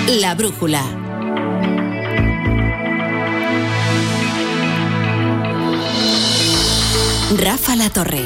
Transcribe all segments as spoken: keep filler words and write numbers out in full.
La brújula. Rafa La Torre.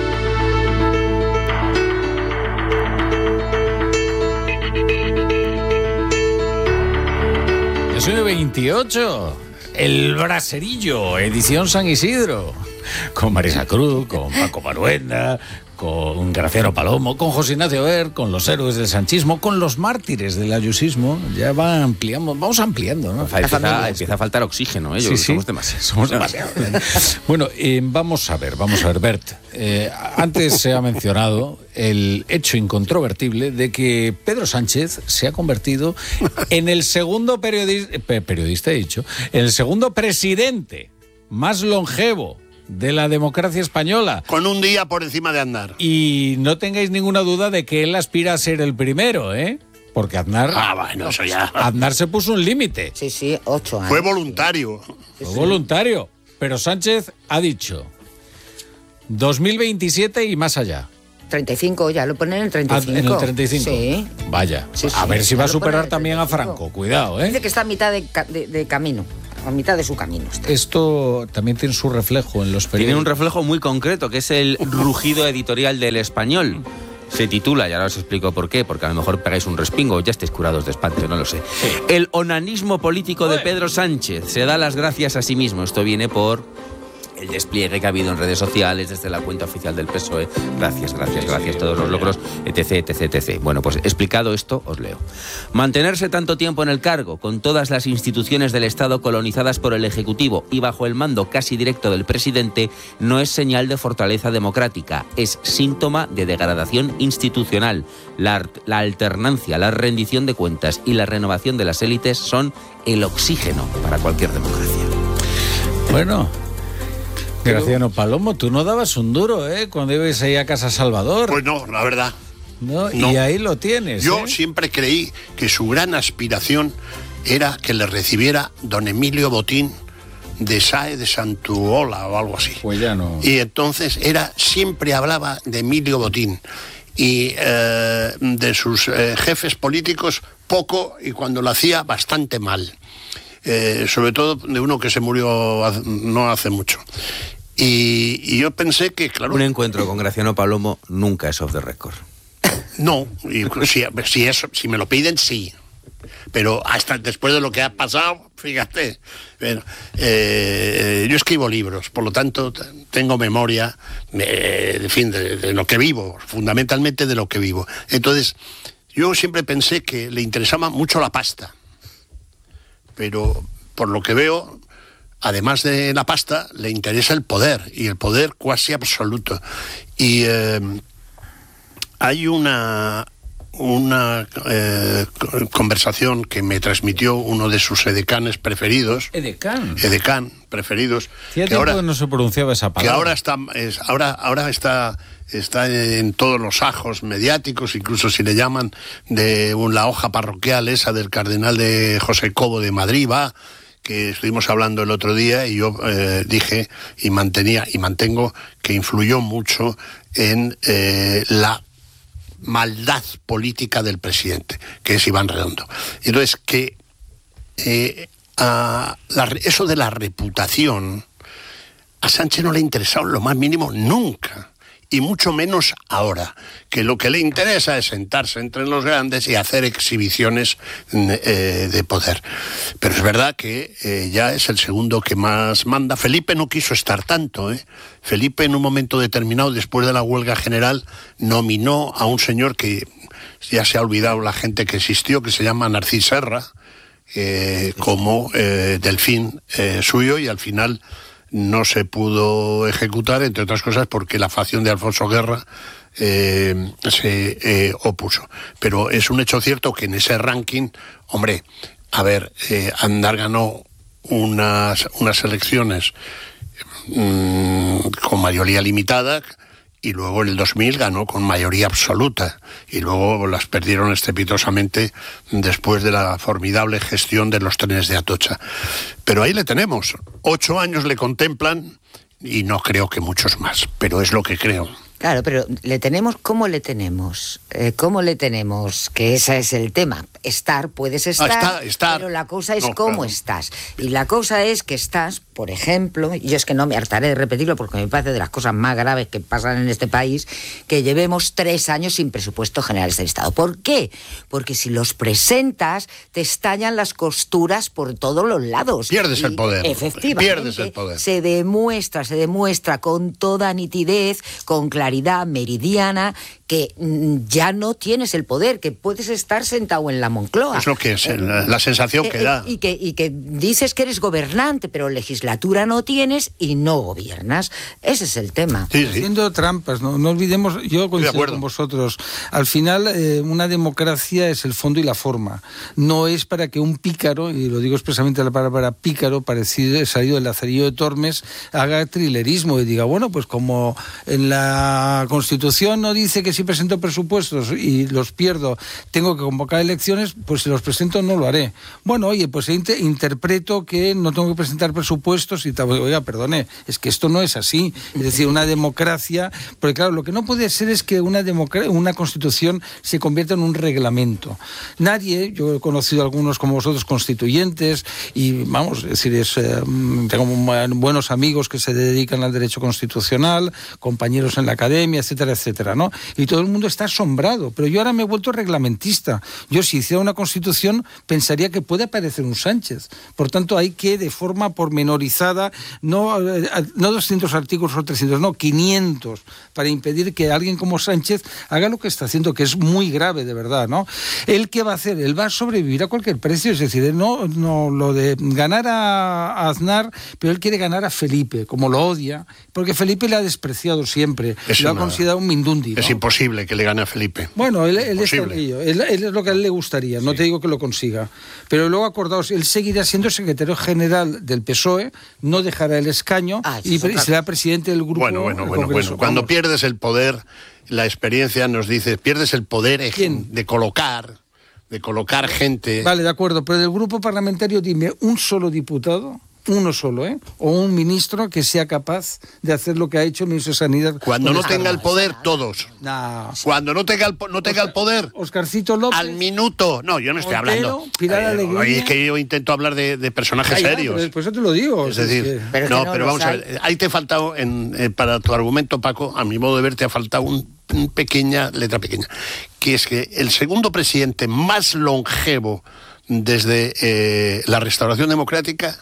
Es el veintiocho, el Braserillo, edición San Isidro, con Marisa Cruz, con Paco Maruenda, con Graciano Palomo, con José Ignacio Ver, con los héroes del sanchismo, con los mártires del ayusismo. Ya va ampliando, vamos ampliando, ¿no? Empieza, empieza a faltar oxígeno, ¿eh? Yo, sí, sí. Somos demasiados. Somos demasiados. Bueno, eh, vamos a ver, vamos a ver, Bert. Eh, antes se ha mencionado el hecho incontrovertible de que Pedro Sánchez se ha convertido en el segundo periodista, periodista he dicho, en el segundo presidente más longevo de la democracia española. Con un día por encima de Aznar. Y no tengáis ninguna duda de que él aspira a ser el primero, ¿eh? Porque Aznar... Ah, bueno, eso ya... Aznar se puso un límite. Sí, sí, ocho años. Fue voluntario. Fue voluntario. Pero Sánchez ha dicho dos mil veintisiete y más allá. treinta y cinco, ya lo ponen en el treinta y cinco. Ah, ¿en el treinta y cinco? Sí. Vaya. Sí, sí, a ver si va a superar también a treinta y cinco. Franco. Cuidado, ¿eh? Dice que está a mitad de, de, de camino. A mitad de su camino está. Esto también tiene su reflejo en los periódicos. Tiene un reflejo muy concreto, que es el rugido editorial del Español. Se titula, y ahora os explico por qué, porque a lo mejor pegáis un respingo o ya estéis curados de espanto, no lo sé. Sí. El onanismo político de Pedro Sánchez se da las gracias a sí mismo. Esto viene por el despliegue que ha habido en redes sociales desde la cuenta oficial del P S O E. Gracias, gracias, gracias, todos los logros, etc, etc, etc. Bueno, pues explicado esto, os leo. Mantenerse tanto tiempo en el cargo, con todas las instituciones del Estado colonizadas por el Ejecutivo y bajo el mando casi directo del presidente, no es señal de fortaleza democrática, es síntoma de degradación institucional. La, la alternancia, la rendición de cuentas y la renovación de las élites son el oxígeno para cualquier democracia. Bueno... Graciano Palomo, tú no dabas un duro, ¿eh? Cuando ibas ahí a Casa Salvador. Pues no, la verdad. No, no. Y ahí lo tienes. Yo ¿eh? siempre creí que su gran aspiración era que le recibiera don Emilio Botín de Sae de Santuola o algo así. Pues ya no. Y entonces era, siempre hablaba de Emilio Botín y eh, de sus eh, jefes políticos poco, y cuando lo hacía bastante mal. Eh, sobre todo de uno que se murió no hace mucho. Y, y yo pensé que, claro... Un encuentro con Graciano Palomo nunca es off the record. No, y si, si, eso, si me lo piden, sí. Pero hasta después de lo que ha pasado, fíjate. Bueno, eh, yo escribo libros, por lo tanto tengo memoria, eh, en fin, de, de lo que vivo, fundamentalmente de lo que vivo. Entonces, yo siempre pensé que le interesaba mucho la pasta. Pero por lo que veo, además de la pasta, le interesa el poder, y el poder cuasi absoluto. Y eh, hay una, una eh, conversación que me transmitió uno de sus edecanes preferidos. ¿Edecán? Edecán preferidos. Fíjate que ahora no se pronunciaba esa palabra. Que ahora está, es, ahora, ahora está... está en todos los ajos mediáticos, incluso si le llaman de la hoja parroquial esa del cardenal de José Cobo de Madrid, va, que estuvimos hablando el otro día, y yo eh, dije y mantenía y mantengo que influyó mucho en eh, la maldad política del presidente, que es Iván Redondo. Entonces, que eh, a la, eso de la reputación a Sánchez no le ha interesado en lo más mínimo nunca. Y mucho menos ahora, que lo que le interesa es sentarse entre los grandes y hacer exhibiciones eh, de poder. Pero es verdad que eh, ya es el segundo que más manda. Felipe no quiso estar tanto, ¿eh? Felipe en un momento determinado, después de la huelga general, nominó a un señor que ya se ha olvidado la gente que existió, que se llama Narcís Serra, eh, como eh, delfín eh, suyo, y al final no se pudo ejecutar, entre otras cosas porque la facción de Alfonso Guerra eh, se eh, opuso. Pero es un hecho cierto que en ese ranking, hombre, a ver, eh, Aznar ganó unas, unas elecciones mmm, con mayoría limitada, y luego en el dos mil ganó con mayoría absoluta, y luego las perdieron estrepitosamente después de la formidable gestión de los trenes de Atocha. Pero ahí le tenemos, ocho años le contemplan, y no creo que muchos más, pero es lo que creo. Claro, pero le tenemos, ¿cómo le tenemos? Eh, ¿Cómo le tenemos? Que ese es el tema. Estar, puedes estar, Ah, está- estar. pero la cosa es No, cómo claro. estás. Y la cosa es que estás, por ejemplo, y yo es que no me hartaré de repetirlo porque me parece de las cosas más graves que pasan en este país, que llevemos tres años sin presupuesto general del Estado. ¿Por qué? Porque si los presentas, te estallan las costuras por todos los lados. Pierdes Y, el poder. Efectivamente. Pierdes el poder. Se demuestra, se demuestra con toda nitidez, con claridad meridiana, que mm, ya no tienes el poder, que puedes estar sentado en la Moncloa. Es lo que es, la, la sensación Eh, que eh, da. Y que, y que dices que eres gobernante, pero legislatura no tienes y no gobiernas. Ese es el tema. Sí, sí. Haciendo trampas, no, no olvidemos, yo coincido acuerdo. con vosotros, al final eh, una democracia es el fondo y la forma, no es para que un pícaro, y lo digo expresamente la palabra pícaro, parecido, salido del Lazarillo de Tormes, haga trilerismo y diga, bueno, pues como en la Constitución no dice que si presento presupuestos y los pierdo, tengo que convocar elecciones, pues si los presento no lo haré. Bueno, oye, pues inter- interpreto que no tengo que presentar presupuestos y tal. Oiga, perdone, es que esto no es así. Es decir, una democracia, porque claro, lo que no puede ser es que una, democra- una constitución se convierta en un reglamento. Nadie, yo he conocido a algunos como vosotros constituyentes y vamos, es decir, es, eh, tengo buenos amigos que se dedican al derecho constitucional, compañeros en la academia, etcétera, etcétera, ¿no? Y todo el mundo está asombrado, pero yo ahora me he vuelto reglamentista. Yo si hiciera una constitución pensaría que puede aparecer un Sánchez. Por tanto, hay que de forma pormenorizada, no, eh, no doscientos artículos o trescientos, no, quinientos, para impedir que alguien como Sánchez haga lo que está haciendo, que es muy grave, de verdad, ¿no? ¿Él qué va a hacer? Él va a sobrevivir a cualquier precio, es decir, él no, no lo de ganar a, a Aznar, pero él quiere ganar a Felipe, como lo odia, porque Felipe le ha despreciado siempre, Es lo ha una- considerado un mindundi, ¿no? Es imposible que le gane a Felipe. Bueno, él, él está en Imposible. ello. Él, él es lo que a él le gustaría, no te digo que lo consiga. Pero luego, acordaos, él seguirá siendo secretario general del P S O E, no dejará el escaño Ah, eso y es pre- otra- será presidente del grupo. Bueno, bueno, del bueno, Congreso. bueno. Cuando Vamos. pierdes el poder, la experiencia nos dice, pierdes el poder ej- ¿Quién? de colocar, de colocar gente. Vale, de acuerdo, pero del grupo parlamentario dime un solo diputado, uno solo, ¿eh? O un ministro que sea capaz de hacer lo que ha hecho el ministro de Sanidad. Cuando con no esta- tenga el poder, todos. No. Cuando no tenga el, po- no tenga el poder, Oscarcito López. al minuto. No, yo no estoy Otero, hablando. Pilar Alegría. oye, es que yo intento hablar de, de personajes Ah, ya, serios. pero Pues eso te lo digo. Es o sea, decir, que- Pero es que no, no pero los vamos a hay. ver. Ahí te ha faltado, en, eh, para tu argumento, Paco, a mi modo de ver, te ha faltado un, un pequeña letra pequeña. Que es que el segundo presidente más longevo desde eh, la restauración democrática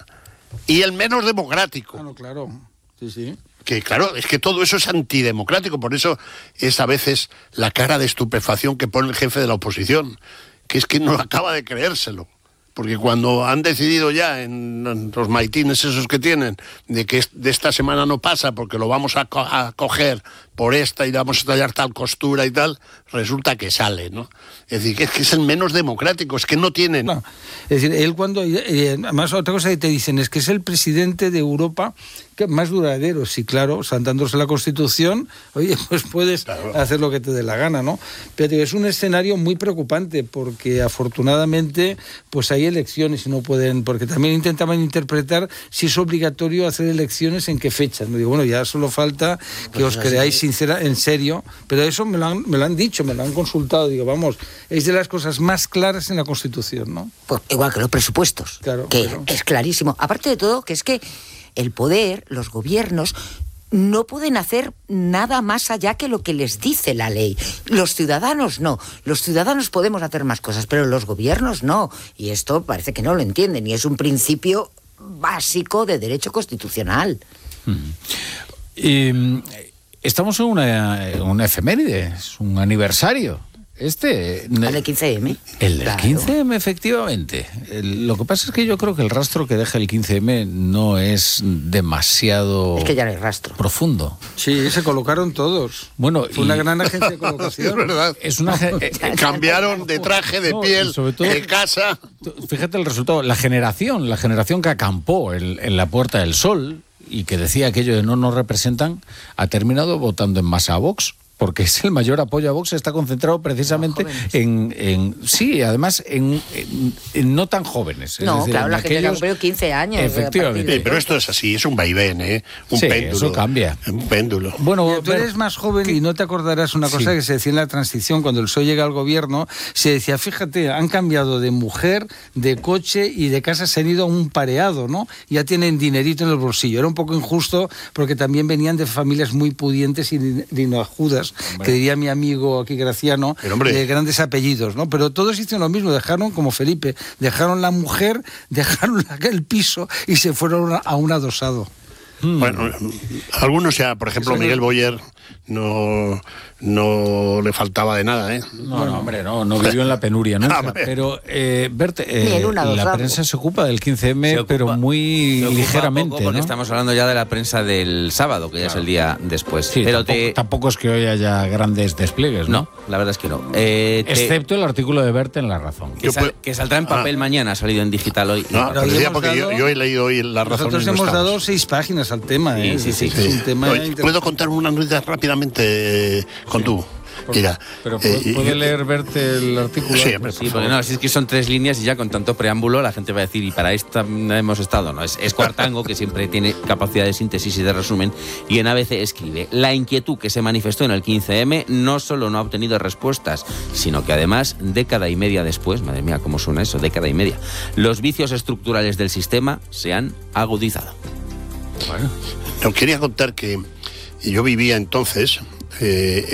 y el menos democrático. Ah, no, claro. Sí, sí. Que claro, es que todo eso es antidemocrático, por eso es a veces la cara de estupefacción que pone el jefe de la oposición, que es que no acaba de creérselo. Porque cuando han decidido ya en, en los maitines esos que tienen, de que es- de esta semana no pasa porque lo vamos a, co- a coger por esta y vamos a tallar tal costura y tal, resulta que sale, ¿no? Es decir, que es que es el menos democrático, es que no tienen... No. Es decir, él cuando... eh, además, otra cosa que te dicen es que es el presidente de Europa que más duradero. Sí, claro, saltándose la Constitución, oye, pues puedes hacer lo que te dé la gana, ¿no? Pero digo, es un escenario muy preocupante porque afortunadamente pues hay elecciones y no pueden... Porque también intentaban interpretar si es obligatorio hacer elecciones en qué fechas. Me digo, bueno, ya solo falta que Pues os así- creáis sincera, en serio, pero eso me lo, han, me lo han dicho, me lo han consultado. Digo, vamos, es de las cosas más claras en la Constitución, ¿no? Pues igual que los presupuestos, Claro, que pero- es clarísimo. Aparte de todo, que es que el poder, los gobiernos, no pueden hacer nada más allá que lo que les dice la ley. Los ciudadanos no. Los ciudadanos podemos hacer más cosas, pero los gobiernos no. Y esto parece que no lo entienden. Y es un principio básico de derecho constitucional. Y, mm, estamos en una, en una efeméride, es un aniversario. Este. El del quince eme. El del Claro. quince eme, efectivamente. El- lo que pasa es que yo creo que el rastro que deja el quince eme no es demasiado Es que ya no hay rastro. profundo. Sí, se colocaron todos. Bueno, Fue una y- gran agencia de Es colocación. verdad. Es una. ge- eh, Eh, Cambiaron de traje, de No, y piel, sobre todo- de casa. Fíjate el resultado. La generación, la generación que acampó en, en la Puerta del Sol y que decía aquello de no nos representan, ha terminado votando en masa a Vox. porque es el mayor apoyo a Vox, está concentrado precisamente en, en... Sí, además, en, en, en no tan jóvenes. Es no, decir, claro, en la gente aquellos... que ha cumplido quince años. Efectivamente. Sí, pero esto es así, es un vaivén, ¿eh? Un sí, péndulo. eso cambia. Un péndulo. Bueno, Mira, tú eres más joven y no te acordarás una cosa Sí. que se decía en la transición, cuando el P S O E llega al gobierno, se decía, fíjate, han cambiado de mujer, de coche y de casa, se han ido a un pareado, ¿no? Ya tienen dinerito en el bolsillo. Era un poco injusto porque también venían de familias muy pudientes y dinojudas, que diría mi amigo aquí Graciano, Pero, hombre. de grandes apellidos, ¿no? Pero todos hicieron lo mismo, dejaron, como Felipe, dejaron la mujer, dejaron la- el piso y se fueron a un adosado. Bueno, algunos ya, por ejemplo, Miguel Boyer no, no le faltaba de nada, ¿eh? No, no, hombre, no, no vivió en la penuria nunca. Hombre. Pero, eh, Bert, eh, Ni en una la dosado. prensa se ocupa del quince eme, Se ocupa- pero muy Se ocupa ligeramente, poco porque ¿no? estamos hablando ya de la prensa del sábado, que ya es el día después. Sí, pero tampoco, te... tampoco es que hoy haya grandes despliegues, ¿no? No, la verdad es que no. Eh, te- Excepto el artículo de Bert en La Razón. que, Yo sal- puedo- que saldrá en papel Ah. mañana, ha salido en digital hoy. No, Pero pero decía hemos porque yo, dado- yo he leído hoy La Razón. Nosotros y no hemos estamos. dado seis páginas al tema, ¿eh? Sí, sí, Es sí, decir, Sí. es un tema Oye, inter- ¿puedo contar una noticia rápidamente eh, con tú? Mira, Pero eh, ¿puede, puede yo- leer Bert el artículo? Sí, hombre, Sí, porque no, si es que son tres líneas y ya con tanto preámbulo la gente va a decir, y para esta hemos estado, no, es, es Cuartango, que siempre tiene capacidad de síntesis y de resumen, y en A B C escribe, la inquietud que se manifestó en el quince eme no solo no ha obtenido respuestas, sino que además, década y media después, madre mía, cómo suena eso, década y media, los vicios estructurales del sistema se han agudizado. Yo quería contar que yo vivía entonces... eh,